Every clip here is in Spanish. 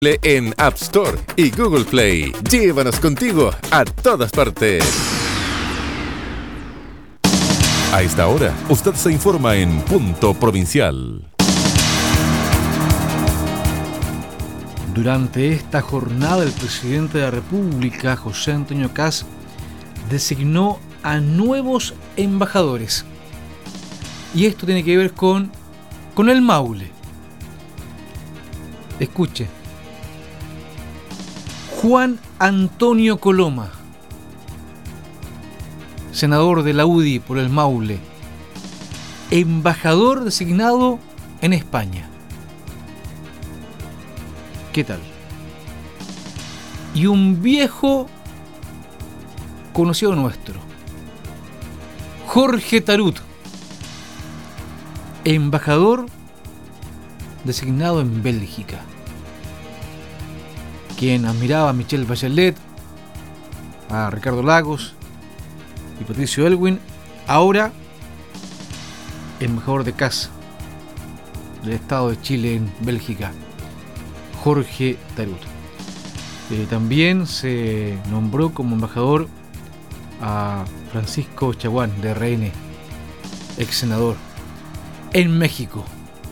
En App Store y Google Play. Llévanos contigo a todas partes. A esta hora, usted se informa en Punto Provincial. Durante esta jornada, el presidente de la República, José Antonio Kast, designó a nuevos embajadores. Y esto tiene que ver con el Maule. Escuche. Juan Antonio Coloma, senador de la UDI por el Maule, embajador designado en España. ¿Qué tal? Y un viejo conocido nuestro, Jorge Tarut, embajador designado en Bélgica, quien admiraba a Michelle Bachelet, a Ricardo Lagos y Patricio Aylwin, ahora embajador de Kast del Estado de Chile en Bélgica, Jorge Tarut. También se nombró como embajador a Francisco Chaguán, de RN, ex senador, en México.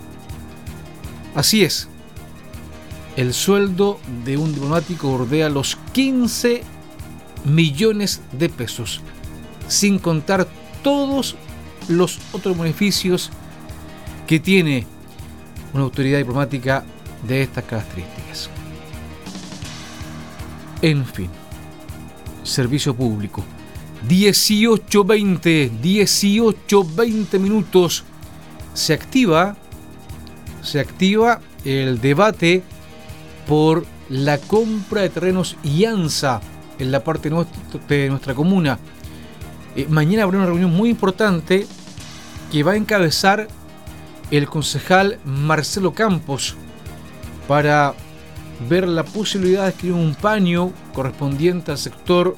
Así es. El sueldo de un diplomático bordea los 15 millones de pesos, sin contar todos los otros beneficios que tiene una autoridad diplomática de estas características. En fin, servicio público. 18:20 minutos. Se activa el debate por la compra de terrenos IANSA en la parte de nuestra comuna. Mañana habrá una reunión muy importante que va a encabezar el concejal Marcelo Campos para ver la posibilidad de adquirir un paño correspondiente al sector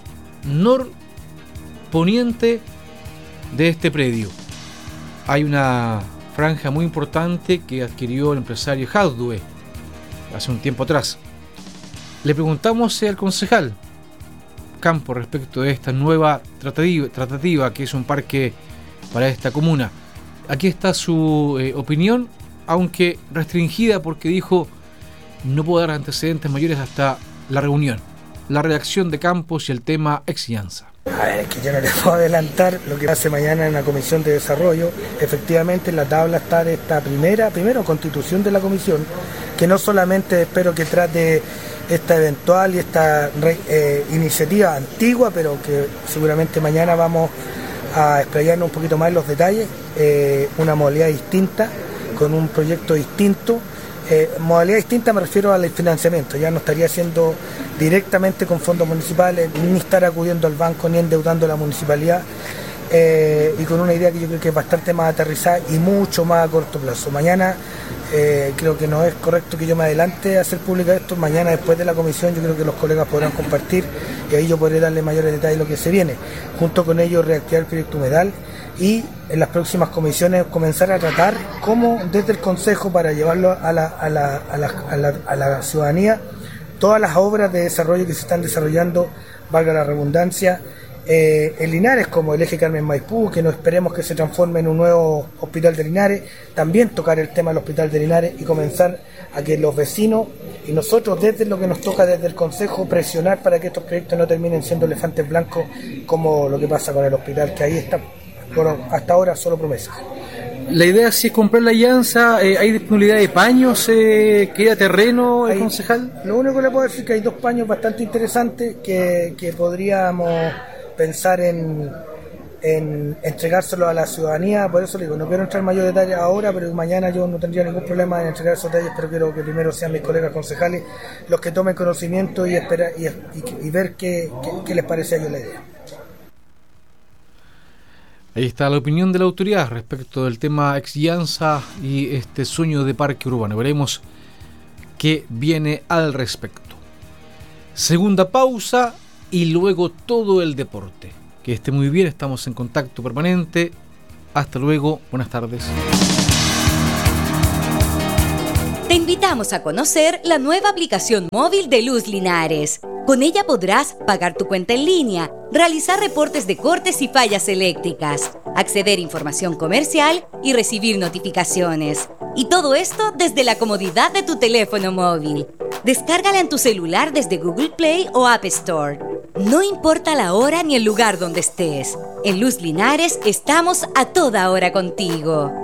norponiente de este predio. Hay una franja muy importante que adquirió el empresario Hadwe hace un tiempo atrás. Le preguntamos al concejal Campos respecto de esta nueva tratativa que es un parque para esta comuna. Aquí está su opinión, aunque restringida, porque dijo no puedo dar antecedentes mayores hasta la reunión, la redacción de Campos y el tema ex IANSA. A ver, es que yo no les puedo adelantar lo que pase mañana en la Comisión de Desarrollo. Efectivamente, en la tabla está de esta primero constitución de la comisión, que no solamente espero que trate esta eventual y esta iniciativa antigua, pero que seguramente mañana vamos a explayarnos un poquito más en los detalles, una modalidad distinta, con un proyecto distinto. Modalidad distinta me refiero al financiamiento, ya no estaría haciendo directamente con fondos municipales, ni estar acudiendo al banco, ni endeudando a la municipalidad, y con una idea que yo creo que es bastante más aterrizada y mucho más a corto plazo. Mañana creo que no es correcto que yo me adelante a hacer pública esto. Mañana, después de la comisión, yo creo que los colegas podrán compartir y ahí yo podré darle mayores detalles de lo que se viene. Junto con ello, reactivar el proyecto humedal y en las próximas comisiones comenzar a tratar cómo desde el Consejo, para llevarlo a la ciudadanía, todas las obras de desarrollo que se están desarrollando, valga la redundancia, en Linares, como el eje Carmen Maipú, que no esperemos que se transforme en un nuevo hospital de Linares. También tocar el tema del hospital de Linares y comenzar a que los vecinos y nosotros, desde lo que nos toca desde el Consejo, presionar para que estos proyectos no terminen siendo elefantes blancos como lo que pasa con el hospital, que ahí está, bueno, hasta ahora solo promesas. La idea, si es comprar la IANSA, ¿hay disponibilidad de paños? ¿Queda terreno el concejal? Lo único que le puedo decir es que hay 2 paños bastante interesantes que podríamos pensar en entregárselo a la ciudadanía. Por eso le digo, no quiero entrar en mayor detalle ahora, pero mañana yo no tendría ningún problema en entregar esos detalles, pero quiero que primero sean mis colegas concejales los que tomen conocimiento y ver qué les parece a ellos la idea. Ahí está la opinión de la autoridad respecto del tema ex IANSA y este sueño de parque urbano. Veremos qué viene al respecto. Segunda pausa y luego todo el deporte. Que esté muy bien, estamos en contacto permanente. Hasta luego, buenas tardes. Te invitamos a conocer la nueva aplicación móvil de Luz Linares. Con ella podrás pagar tu cuenta en línea, realizar reportes de cortes y fallas eléctricas, acceder a información comercial y recibir notificaciones. Y todo esto desde la comodidad de tu teléfono móvil. Descárgala en tu celular desde Google Play o App Store. No importa la hora ni el lugar donde estés. En Luz Linares estamos a toda hora contigo.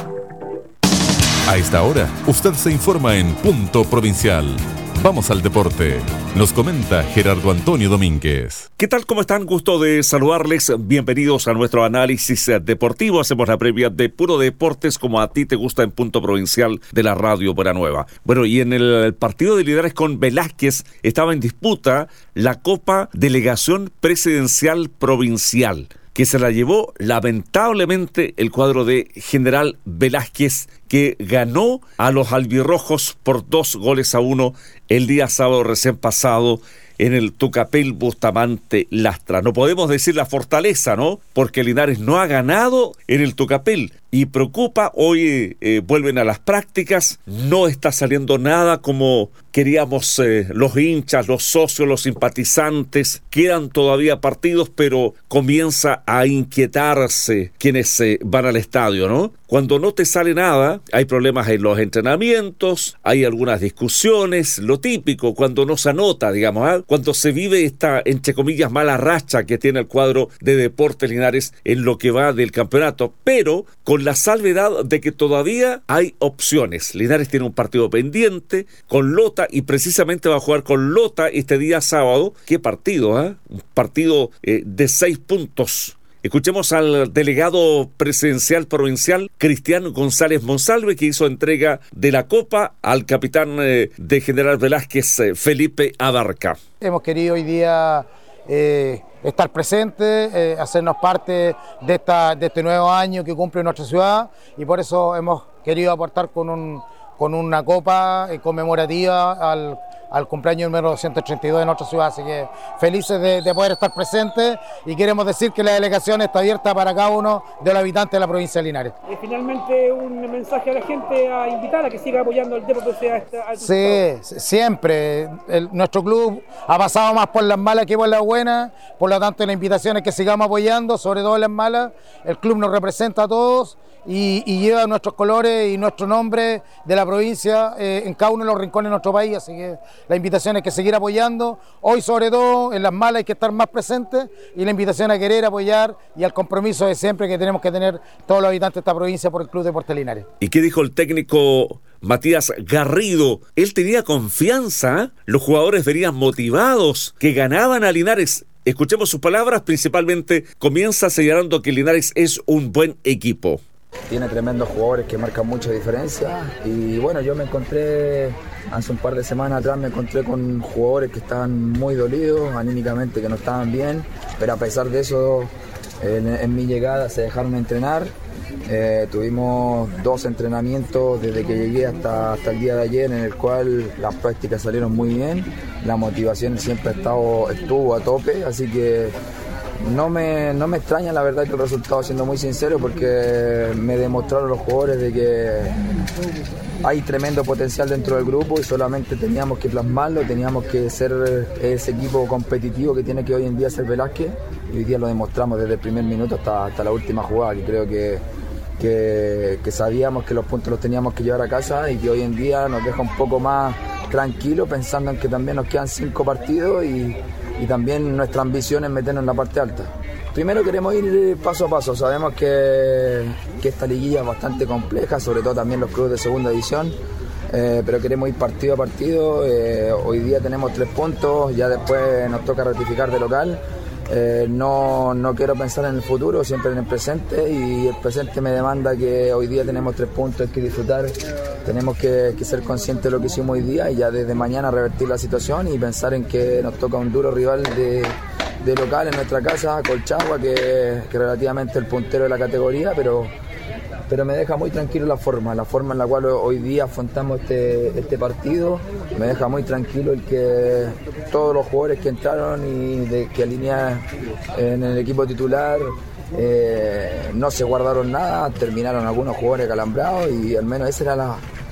A esta hora, usted se informa en Punto Provincial. Vamos al deporte. Nos comenta Gerardo Antonio Domínguez. ¿Qué tal? ¿Cómo están? Gusto de saludarles. Bienvenidos a nuestro análisis deportivo. Hacemos la previa de Puro Deportes como a ti te gusta en Punto Provincial de la Radio Buena Nueva. Bueno, y en el partido de Linares con Velázquez estaba en disputa la Copa Delegación Presidencial Provincial, que se la llevó lamentablemente el cuadro de General Velázquez, que ganó a los albirrojos por 2-1 el día sábado recién pasado en el Tucapel Bustamante Lastra. No podemos decir la fortaleza, ¿no? Porque Linares no ha ganado en el Tucapel y preocupa. Hoy vuelven a las prácticas, no está saliendo nada como queríamos los hinchas, los socios, los simpatizantes. Quedan todavía partidos, pero comienza a inquietarse quienes van al estadio, ¿no? Cuando no te sale nada, hay problemas en los entrenamientos, hay algunas discusiones, lo típico, cuando no se anota, digamos, ¿eh? Cuando se vive esta, entre comillas, mala racha que tiene el cuadro de Deportes Linares en lo que va del campeonato, pero con la salvedad de que todavía hay opciones. Linares tiene un partido pendiente con Lota y precisamente va a jugar con Lota este día sábado. ¿Qué partido? Un partido de 6 puntos. Escuchemos al delegado presidencial provincial, Cristian González Monsalve, que hizo entrega de la Copa al capitán de General Velázquez, Felipe Abarca. Hemos querido hoy día estar presentes, hacernos parte de este nuevo año que cumple nuestra ciudad, y por eso hemos querido aportar con una copa conmemorativa al cumpleaños número 232 de nuestra ciudad, así que felices de poder estar presentes, y queremos decir que la delegación está abierta para cada uno de los habitantes de la provincia de Linares. Finalmente un mensaje a la gente a invitar a que siga apoyando el deporte. Sí, siempre. Nuestro club ha pasado más por las malas que por las buenas, por lo tanto la invitación es que sigamos apoyando, sobre todo en las malas. El club nos representa a todos y lleva nuestros colores y nuestro nombre de la provincia en cada uno de los rincones de nuestro país, así que la invitación es que seguir apoyando. Hoy sobre todo en las malas hay que estar más presentes, y la invitación a querer apoyar y al compromiso de siempre que tenemos que tener todos los habitantes de esta provincia por el Club Deportes Linares. ¿Y qué dijo el técnico Matías Garrido? Él tenía confianza, los jugadores venían motivados, que ganaban a Linares. Escuchemos sus palabras. Principalmente comienza señalando que Linares es un buen equipo. Tiene tremendos jugadores que marcan mucha diferencia, y bueno, yo me encontré hace un par de semanas atrás, me encontré con jugadores que estaban muy dolidos anímicamente, que no estaban bien, pero a pesar de eso en mi llegada se dejaron entrenar. Tuvimos 2 entrenamientos desde que llegué hasta el día de ayer, en el cual las prácticas salieron muy bien, la motivación siempre estuvo a tope, así que no me extraña la verdad que el resultado, siendo muy sincero, porque me demostraron los jugadores de que hay tremendo potencial dentro del grupo y solamente teníamos que plasmarlo, teníamos que ser ese equipo competitivo que tiene que hoy en día ser Velázquez, y hoy día lo demostramos desde el primer minuto hasta la última jugada, que creo que sabíamos que los puntos los teníamos que llevar a casa, y que hoy en día nos deja un poco más tranquilo, pensando en que también nos quedan 5 partidos y también nuestra ambición es meternos en la parte alta. Primero queremos ir paso a paso, sabemos que esta liguilla es bastante compleja, sobre todo también los clubes de segunda división, pero queremos ir partido a partido. Hoy día tenemos 3 puntos, ya después nos toca ratificar de local. No quiero pensar en el futuro, siempre en el presente, y el presente me demanda que hoy día tenemos 3 puntos, hay que disfrutar, tenemos que ser conscientes de lo que hicimos hoy día, y ya desde mañana revertir la situación y pensar en que nos toca un duro rival de local en nuestra casa, Colchagua, que relativamente el puntero de la categoría, pero me deja muy tranquilo la forma en la cual hoy día afrontamos este partido. Me deja muy tranquilo el que todos los jugadores que entraron y que alinean en el equipo titular no se guardaron nada, terminaron algunos jugadores calambrados, y al menos esa era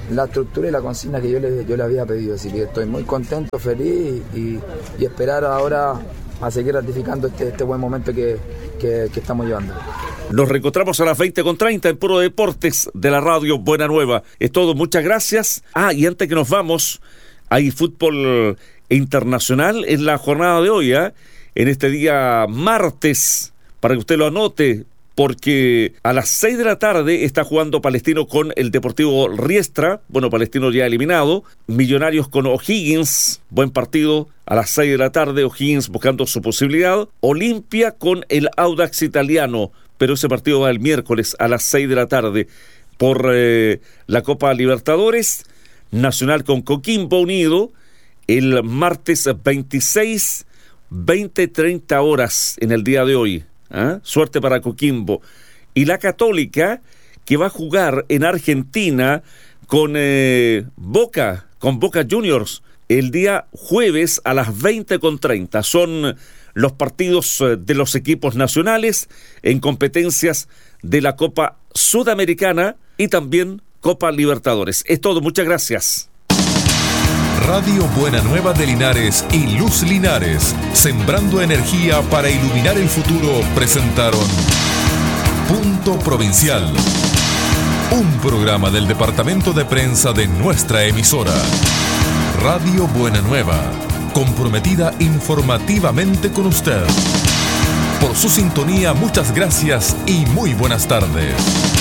la estructura y la consigna que yo le había pedido, así que estoy muy contento, feliz y esperar ahora a seguir ratificando este buen momento que estamos llevando. Nos reencontramos a las 20:30 en Puro Deportes de la radio Buena Nueva. Es todo, muchas gracias. Y antes que nos vamos, hay fútbol internacional en la jornada de hoy, en este día martes, para que usted lo anote, porque a las 6 de la tarde está jugando Palestino con el Deportivo Riestra. Bueno, Palestino ya eliminado. Millonarios con O'Higgins, buen partido a las 6 de la tarde, O'Higgins buscando su posibilidad. Olimpia con el Audax Italiano, pero ese partido va el miércoles a las 6 de la tarde por la Copa Libertadores. Nacional con Coquimbo Unido el martes 26, 20:30 horas en el día de hoy. Suerte para Coquimbo. Y la Católica, que va a jugar en Argentina con Boca Juniors el día jueves a las 20:30. Son los partidos de los equipos nacionales en competencias de la Copa Sudamericana y también Copa Libertadores. Es todo, muchas gracias. Radio Buena Nueva de Linares y Luz Linares, sembrando energía para iluminar el futuro, presentaron Punto Provincial, un programa del departamento de prensa de nuestra emisora. Radio Buena Nueva, comprometida informativamente con usted. Por su sintonía, muchas gracias y muy buenas tardes.